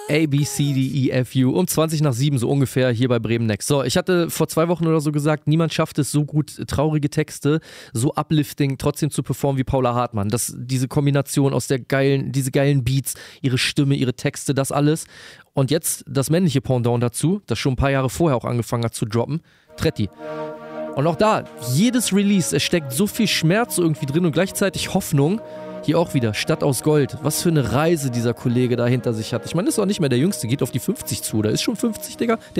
A, B, C, D, E, F, U. Um 20 nach 7 so ungefähr hier bei Bremen Next. So, ich hatte vor 2 Wochen oder so gesagt, niemand schafft es so gut, traurige Texte, so uplifting trotzdem zu performen wie Paula Hartmann. Diese Kombination aus diese geilen Beats, ihre Stimme, ihre Texte, das alles. Und jetzt das männliche Pendant dazu, das schon ein paar Jahre vorher auch angefangen hat zu droppen, Tretti. Und auch da, jedes Release, es steckt so viel Schmerz irgendwie drin und gleichzeitig Hoffnung. Hier auch wieder, Stadt aus Gold. Was für eine Reise dieser Kollege da hinter sich hat. Ich meine, ist auch nicht mehr der Jüngste, geht auf die 50 zu. Der ist schon 50, Digga.